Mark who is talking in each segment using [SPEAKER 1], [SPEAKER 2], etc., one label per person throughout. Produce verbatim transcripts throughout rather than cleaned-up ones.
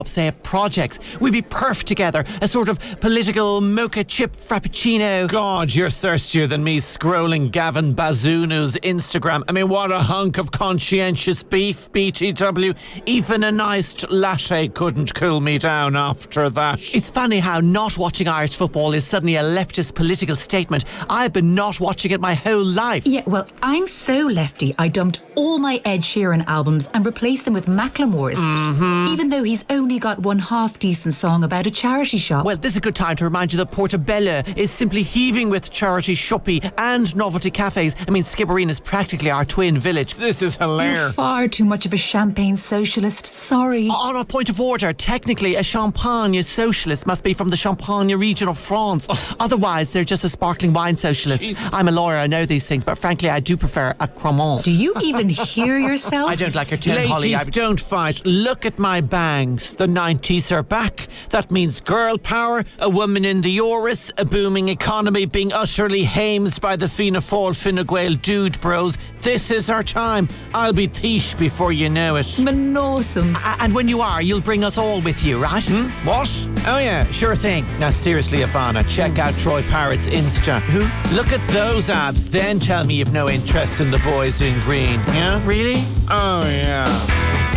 [SPEAKER 1] say a projects. We'd be perfect together. A sort of political mocha chip frappuccino.
[SPEAKER 2] God, you're thirstier than me scrolling Gavin Bazunu's Instagram. I mean, what a hunk of conscientious beef, B T W. Even an iced latte couldn't cool me down after that.
[SPEAKER 1] It's funny how not watching Irish football is suddenly a leftist political statement. I've been not watching it my whole life.
[SPEAKER 3] Yeah, well, I'm so lefty, I dumped all my Ed Sheeran albums and replaced them with Macklemore's.
[SPEAKER 1] Mm-hmm.
[SPEAKER 3] Even though he's only got one half decent song about a charity shop.
[SPEAKER 1] Well, this is a good time to remind you that Portobello is simply heaving with charity shoppy and novelty cafes. I mean, Skibbereen is practically our twin village.
[SPEAKER 2] This is hilarious.
[SPEAKER 3] You're far too much of a champagne socialist, sorry.
[SPEAKER 1] On a point of order, technically a champagne socialist must be from the Champagne region of France. Oh. Otherwise, they're just a sparkling wine socialist. Jesus. I'm a lawyer, I know these things, but frankly, I do prefer a Cremant.
[SPEAKER 3] Do you even hear yourself?
[SPEAKER 1] I don't like your tone,
[SPEAKER 2] Ladies,
[SPEAKER 1] Holly. I
[SPEAKER 2] don't fight. Look at my bangs. The nineties are back. That means girl power, a woman in the Oris, a booming economy being utterly hamed by the Fianna Fáil, Fine Gael dude bros. This is our time. I'll be thish before you know it.
[SPEAKER 3] Manosum.
[SPEAKER 1] A- and when you are, you'll bring us all with you, right?
[SPEAKER 2] Hmm? What? Oh yeah, sure thing. Now seriously, Ivana, check out Troy Parrott's Insta.
[SPEAKER 1] Who?
[SPEAKER 2] Look at those abs, then tell me you've no interest in the boys in green, yeah?
[SPEAKER 1] Really?
[SPEAKER 2] Oh yeah.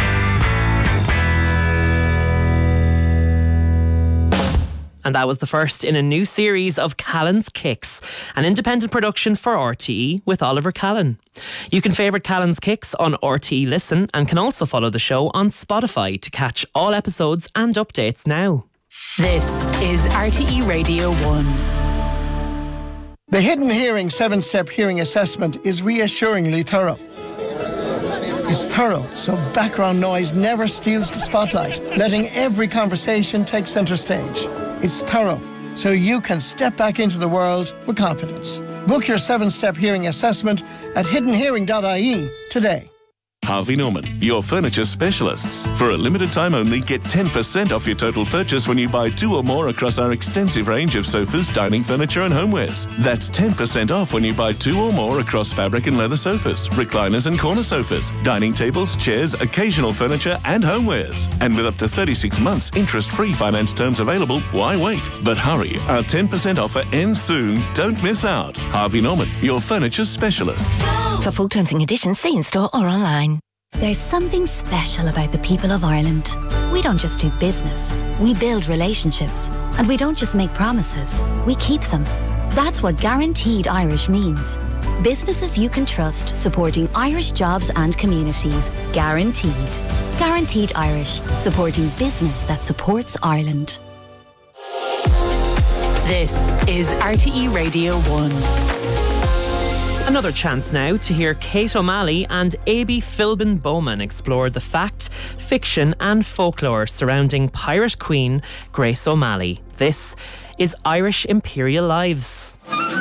[SPEAKER 4] And that was the first in a new series of Callan's Kicks, an independent production for R T E with Oliver Callan. You can favourite Callan's Kicks on R T E Listen and can also follow the show on Spotify to catch all episodes and updates now.
[SPEAKER 5] This is R T E Radio one.
[SPEAKER 6] The Hidden Hearing seven-step hearing assessment is reassuringly thorough. It's thorough, so background noise never steals the spotlight, letting every conversation take centre stage. It's thorough, so you can step back into the world with confidence. Book your seven-step hearing assessment at hidden hearing dot I E today.
[SPEAKER 7] Harvey Norman, your furniture specialists. For a limited time only, get ten percent off your total purchase when you buy two or more across our extensive range of sofas, dining furniture and homewares. That's ten percent off when you buy two or more across fabric and leather sofas, recliners and corner sofas, dining tables, chairs, occasional furniture and homewares. And with up to thirty-six months interest-free finance terms available, why wait? But hurry, our ten percent offer ends soon. Don't miss out. Harvey Norman, your furniture specialists.
[SPEAKER 8] For full terms and conditions, see in store or online. There's something special about the people of Ireland. We don't just do business, we build relationships. And we don't just make promises, we keep them. That's what Guaranteed Irish means. Businesses you can trust supporting Irish jobs and communities. Guaranteed. Guaranteed Irish, supporting business that supports Ireland.
[SPEAKER 5] This is R T E Radio one.
[SPEAKER 4] Another chance now to hear Kate O'Malley and Aby Philbin Bowman explore the fact, fiction and folklore surrounding Pirate Queen Grace O'Malley. This is Irish Imperial Lives.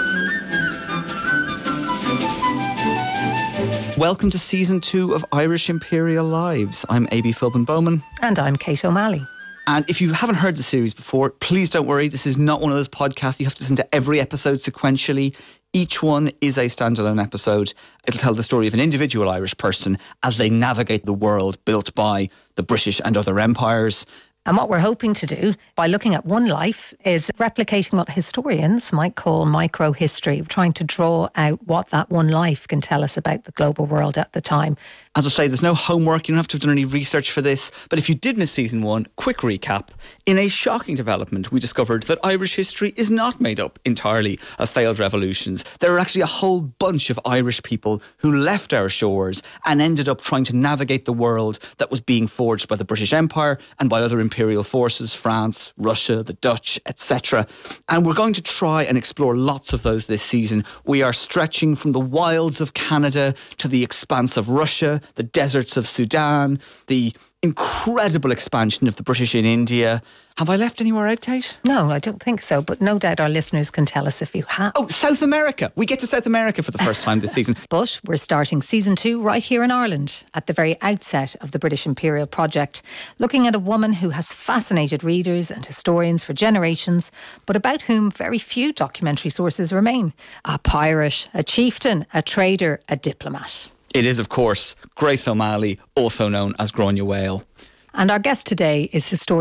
[SPEAKER 9] Welcome to season two of Irish Imperial Lives. I'm Aby Philbin Bowman.
[SPEAKER 3] And I'm Kate O'Malley.
[SPEAKER 9] And if you haven't heard the series before, please don't worry. This is not one of those podcasts you have to listen to every episode sequentially. Each one is a standalone episode. It'll tell the story of an individual Irish person as they navigate the world built by the British and other empires.
[SPEAKER 3] And what we're hoping to do by looking at one life is replicating what historians might call micro-history, trying to draw out what that one life can tell us about the global world at the time.
[SPEAKER 9] As I say, there's no homework. You don't have to have done any research for this. But if you did miss season one, quick recap. In a shocking development, we discovered that Irish history is not made up entirely of failed revolutions. There are actually a whole bunch of Irish people who left our shores and ended up trying to navigate the world that was being forged by the British Empire and by other imperial forces, France, Russia, the Dutch, et cetera. And we're going to try and explore lots of those this season. We are stretching from the wilds of Canada to the expanse of Russia, the deserts of Sudan, the incredible expansion of the British in India. Have I left anywhere out, Kate?
[SPEAKER 3] No, I don't think so, but no doubt our listeners can tell us if you have.
[SPEAKER 9] Oh, South America. We get to South America for the first time this season.
[SPEAKER 3] But we're starting season two right here in Ireland, at the very outset of the British Imperial Project, looking at a woman who has fascinated readers and historians for generations, but about whom very few documentary sources remain. A pirate, a chieftain, a trader, a diplomat.
[SPEAKER 9] It is, of course, Grace O'Malley, also known as Gráinne Mhaol.
[SPEAKER 3] And our guest today is historian